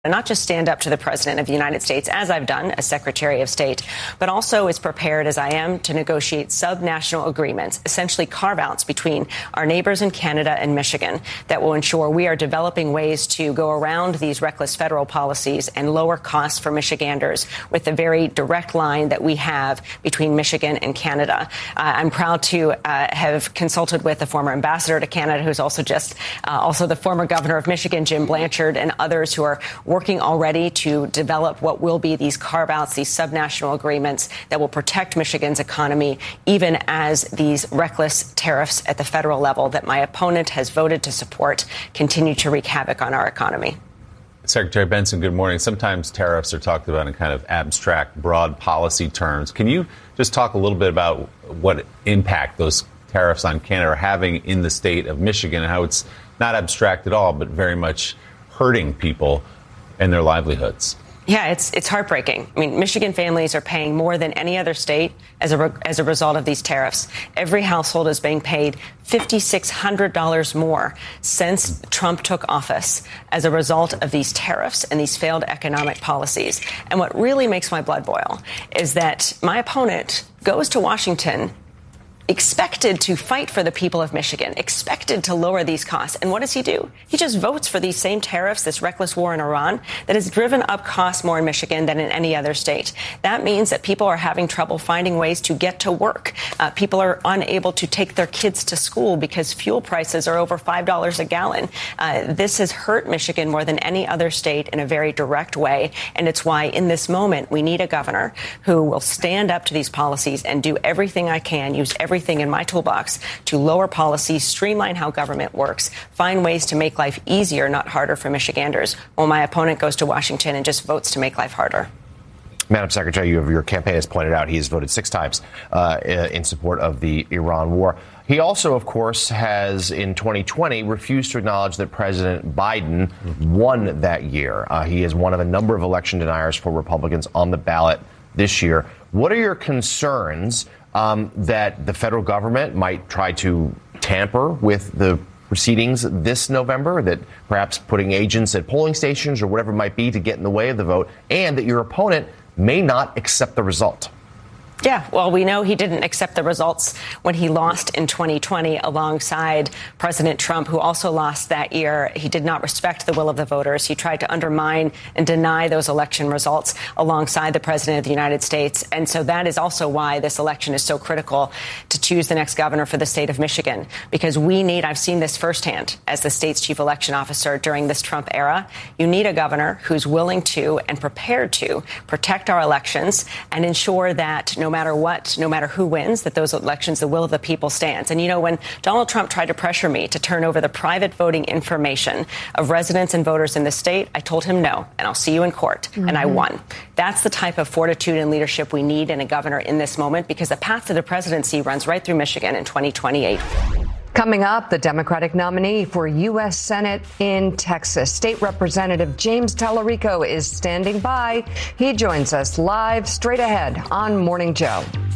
not just stand up to the President of the United States, as I've done as Secretary of State, but also is prepared, as I am, to negotiate subnational agreements, essentially carve-outs between our neighbors in Canada and Michigan that will ensure we are developing ways to go around these reckless federal policies and lower costs for Michiganders with the very direct line that we have between Michigan and Canada. I'm proud to have consulted with the former ambassador to Canada, who's also also the former governor of Michigan, Jim Blanchard, and others who are working already to develop what will be these carve-outs, these subnational agreements that will protect Michigan's economy, even as these reckless tariffs at the federal level that my opponent has voted to support continue to wreak havoc on our economy. Secretary Benson, good morning. Sometimes tariffs are talked about in kind of abstract, broad policy terms. Can you just talk a little bit about what impact those tariffs on Canada are having in the state of Michigan and how it's not abstract at all, but very much hurting people and their livelihoods? Yeah, it's heartbreaking. I mean, Michigan families are paying more than any other state as a result of these tariffs. Every household is being paid $5,600 more since Trump took office as a result of these tariffs and these failed economic policies. And what really makes my blood boil is that my opponent goes to Washington expected to fight for the people of Michigan, expected to lower these costs. And what does he do? He just votes for these same tariffs, this reckless war in Iran that has driven up costs more in Michigan than in any other state. That means that people are having trouble finding ways to get to work. People are unable to take their kids to school because fuel prices are over $5 a gallon. This has hurt Michigan more than any other state in a very direct way. And it's why in this moment we need a governor who will stand up to these policies and do everything I can, use everything in my toolbox to lower policies, streamline how government works, find ways to make life easier, not harder for Michiganders, while my opponent goes to Washington and just votes to make life harder. Madam Secretary, your campaign has pointed out he has voted 6 times in support of the Iran war. He also, of course, has in 2020 refused to acknowledge that President Biden won that year. He is one of a number of election deniers for Republicans on the ballot this year. What are your concerns that the federal government might try to tamper with the proceedings this November, that perhaps putting agents at polling stations or whatever it might be to get in the way of the vote, and that your opponent may not accept the result? Yeah, well, we know he didn't accept the results when he lost in 2020 alongside President Trump, who also lost that year. He did not respect the will of the voters. He tried to undermine and deny those election results alongside the President of the United States. And so that is also why this election is so critical to choose the next governor for the state of Michigan, because we need, I've seen this firsthand as the state's chief election officer during this Trump era, you need a governor who's willing to and prepared to protect our elections and ensure that no matter what, no matter who wins, that those elections, the will of the people stands. And, you know, when Donald Trump tried to pressure me to turn over the private voting information of residents and voters in the state, I told him no, and I'll see you in court. And I won. That's the type of fortitude and leadership we need in a governor in this moment, because the path to the presidency runs right through Michigan in 2028. Coming up, the Democratic nominee for U.S. Senate in Texas, State Representative James Tallarico, is standing by. He joins us live straight ahead on Morning Joe.